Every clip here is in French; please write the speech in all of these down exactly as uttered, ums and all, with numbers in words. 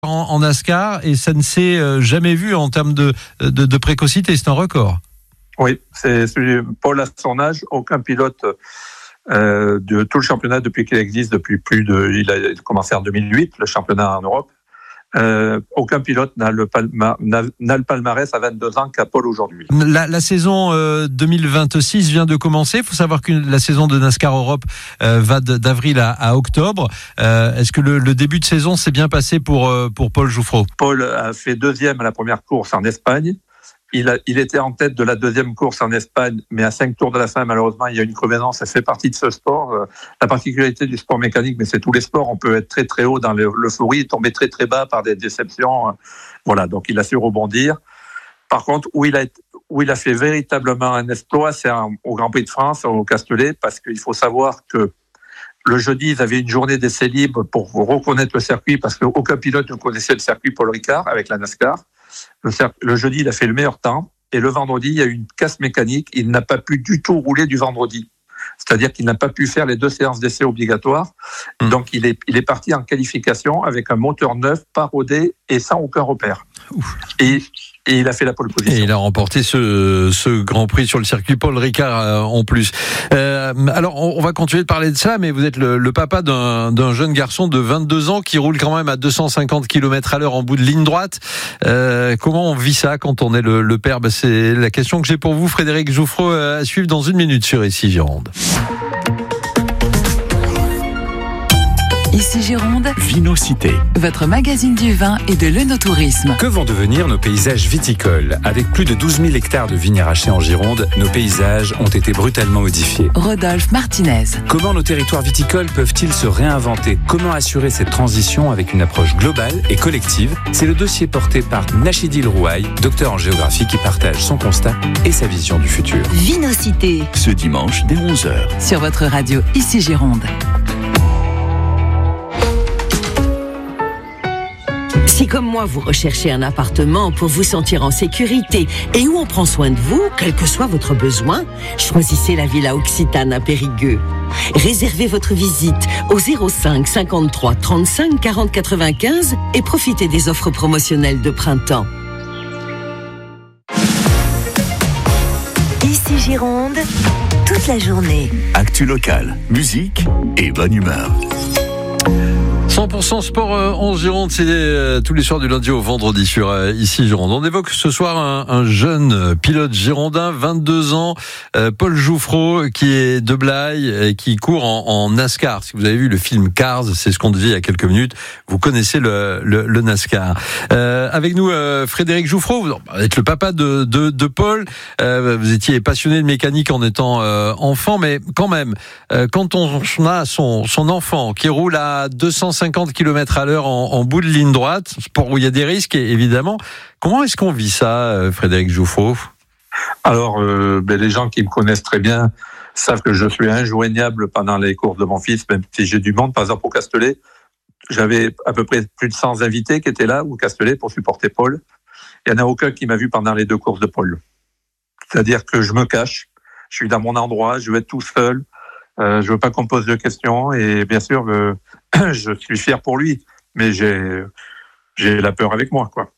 En, en NASCAR et ça ne s'est euh, jamais vu en termes de, de, de précocité, c'est un record. Oui, c'est, c'est Paul à son âge, aucun pilote euh, de tout le championnat depuis qu'il existe, depuis plus de, il a commencé en deux mille huit, le championnat en Europe. Euh, aucun pilote n'a le, palma, n'a, n'a le palmarès à vingt-deux ans qu'a Paul aujourd'hui. La, la saison euh, deux mille vingt-six vient de commencer. Il faut savoir que la saison de NASCAR Europe euh, va de, d'avril à, à octobre. Euh, est-ce que le, le début de saison s'est bien passé pour, euh, pour Paul Jouffrault ? Paul a fait deuxième à la première course en Espagne. Il, a, il était en tête de la deuxième course en Espagne, mais à cinq tours de la fin, malheureusement, il y a une crevaison. Ça fait partie de ce sport. La particularité du sport mécanique, mais c'est tous les sports, on peut être très très haut dans l'euphorie, tomber très très bas par des déceptions. Voilà, donc il a su rebondir. Par contre, où il a, où il a fait véritablement un exploit, c'est un, au Grand Prix de France, au Castellet, parce qu'il faut savoir que le jeudi, ils avaient une journée d'essai libre pour reconnaître le circuit, parce qu'aucun pilote ne connaissait le circuit Paul Ricard avec la NASCAR. Le, le jeudi, il a fait le meilleur temps. Et le vendredi, il y a eu une casse mécanique. Il n'a pas pu du tout rouler du vendredi. C'est-à-dire qu'il n'a pas pu faire les deux séances d'essai obligatoires. Mmh. Donc, il est, il est parti en qualification avec un moteur neuf, pas rodé et sans aucun repère. Ouf. Et, et il a fait la pole position. Et il a remporté ce, ce Grand Prix sur le circuit Paul Ricard euh, en plus. Euh, alors, on, on va continuer de parler de ça, mais vous êtes le, le papa d'un, d'un jeune garçon de vingt-deux ans qui roule quand même à deux cent cinquante kilomètres à l'heure en bout de ligne droite. Euh, comment on vit ça quand on est le, le père ? Ben, c'est la question que j'ai pour vous, Frédéric Jouffrault, à suivre dans une minute sur Ici Gironde. Ici Gironde, Vinocité, votre magazine du vin et de l'œnotourisme. Que vont devenir nos paysages viticoles ? Avec plus de douze mille hectares de vignes arrachées en Gironde, nos paysages ont été brutalement modifiés. Rodolphe Martinez. Comment nos territoires viticoles peuvent-ils se réinventer ? Comment assurer cette transition avec une approche globale et collective ? C'est le dossier porté par Nachidil Rouaille, docteur en géographie, qui partage son constat et sa vision du futur. Vinocité. Ce dimanche dès onze heures. Sur votre radio Ici Gironde. Si comme moi vous recherchez un appartement pour vous sentir en sécurité et où on prend soin de vous, quel que soit votre besoin, choisissez la Villa Occitane à Périgueux. Réservez votre visite au zéro cinq cinquante-trois trente-cinq quarante quatre-vingt-quinze et profitez des offres promotionnelles de printemps. Ici Gironde, toute la journée. Actu locale, musique et bonne humeur. cent pour cent sport euh, en Gironde, c'est euh, tous les soirs du lundi au vendredi sur euh, Ici Gironde. On évoque ce soir un, un jeune pilote girondin, vingt-deux ans, euh, Paul Jouffrault, qui est de Blaye et qui court en, en NASCAR. Si vous avez vu le film Cars, c'est ce qu'on disait il y a quelques minutes, vous connaissez le, le, le NASCAR. Euh, avec nous, euh, Frédéric Jouffrault, vous êtes le papa de, de, de Paul. Euh, vous étiez passionné de mécanique en étant euh, enfant, mais quand même, euh, quand on a son, son enfant qui roule à deux cent cinquante kilomètres à l'heure en, en bout de ligne droite, sport où il y a des risques évidemment. Comment est-ce qu'on vit ça, Frédéric Jouffrault ? Alors, euh, ben, les gens qui me connaissent très bien savent que je suis injoignable pendant les courses de mon fils, même si j'ai du monde. Par exemple, au Castellet, j'avais à peu près plus de cent invités qui étaient là au Castellet pour supporter Paul. Il n'y en a aucun qui m'a vu pendant les deux courses de Paul. C'est-à-dire que je me cache, je suis dans mon endroit, je vais être tout seul. Euh, je veux pas qu'on me pose de questions et bien sûr, euh, je suis fier pour lui, mais j'ai j'ai la peur avec moi, quoi.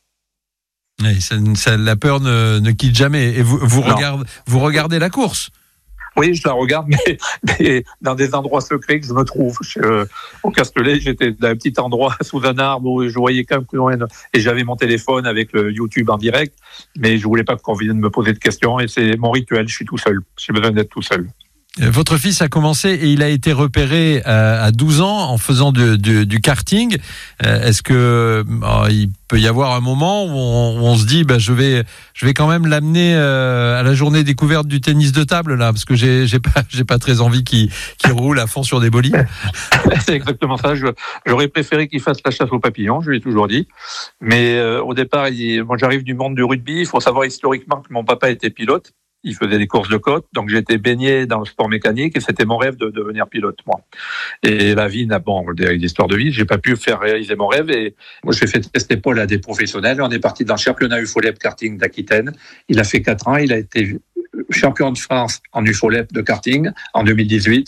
Et ça, ça, la peur ne, ne quitte jamais. Et vous vous regardez vous regardez la course. Oui, je la regarde, mais, mais dans des endroits secrets que je me trouve. Je, euh, au Castellet, j'étais dans un petit endroit sous un arbre où je voyais quand même plus loin, et j'avais mon téléphone avec le YouTube en direct, mais je voulais pas qu'on vienne me poser de questions. Et c'est mon rituel. Je suis tout seul. J'ai besoin d'être tout seul. Votre fils a commencé et il a été repéré à douze ans en faisant du, du, du karting. Est-ce que oh, il peut y avoir un moment où on, où on se dit bah, je vais je vais quand même l'amener à la journée découverte du tennis de table là, parce que j'ai j'ai pas j'ai pas très envie qu'il qu'il roule à fond sur des bolides. C'est exactement ça. Je, j'aurais préféré qu'il fasse la chasse aux papillons, je lui ai toujours dit. Mais euh, au départ, il, moi j'arrive du monde du rugby. Il faut savoir historiquement que mon papa était pilote. Il faisait des courses de côte, donc j'étais baigné dans le sport mécanique et c'était mon rêve de devenir pilote, moi. Et la vie n'a, bon, des histoires de vie, j'ai pas pu faire réaliser mon rêve et moi j'ai fait tester Paul à des professionnels. On est parti dans le championnat U F O L E P karting d'Aquitaine. Il a fait quatre ans, il a été champion de France en U F O L E P de karting en deux mille dix-huit.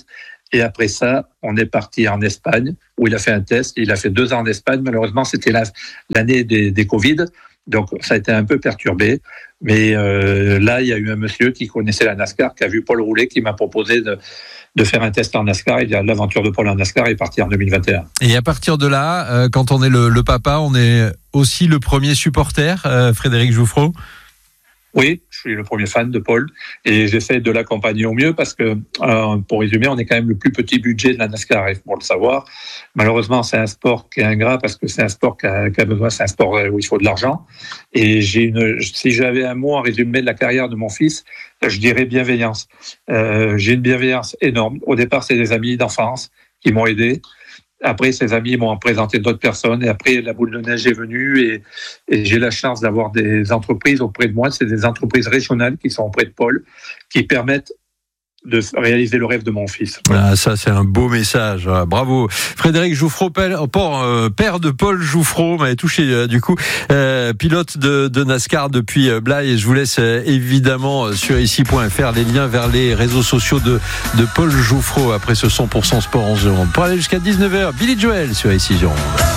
Et après ça, on est parti en Espagne, où il a fait un test. Il a fait deux ans en Espagne. Malheureusement, c'était la, l'année des, des Covid. Donc, ça a été un peu perturbé. Mais euh, là, il y a eu un monsieur qui connaissait la NASCAR, qui a vu Paul rouler, qui m'a proposé de, de faire un test en NASCAR. Et l'aventure de Paul en NASCAR est partie en deux mille vingt et un. Et à partir de là, euh, quand on est le, le papa, on est aussi le premier supporter, euh, Frédéric Jouffrault? Oui, je suis le premier fan de Paul et j'essaie de l'accompagner au mieux parce que, euh, pour résumer, on est quand même le plus petit budget de la NASCAR, il faut le savoir. Malheureusement, c'est un sport qui est ingrat parce que c'est un sport qui a, qui a besoin, c'est un sport où il faut de l'argent. Et j'ai une, si j'avais un mot à résumer de la carrière de mon fils, je dirais bienveillance. Euh, j'ai une bienveillance énorme. Au départ, c'est des amis d'enfance qui m'ont aidé. Après, ses amis m'ont présenté d'autres personnes et après, la boule de neige est venue et, et j'ai la chance d'avoir des entreprises auprès de moi. C'est des entreprises régionales qui sont auprès de Paul, qui permettent de réaliser le rêve de mon fils. Ah, ça, c'est un beau message. Ah, bravo. Frédéric Jouffrault, père, euh, père de Paul Jouffrault, m'avait touché, euh, du coup, euh, pilote de, de NASCAR depuis euh, Blaye. Et je vous laisse euh, évidemment sur ici point f r les liens vers les réseaux sociaux de, de Paul Jouffrault après ce cent pour cent sport en Gironde. Pour aller jusqu'à dix-neuf heures, Billy Joel sur ici Gironde.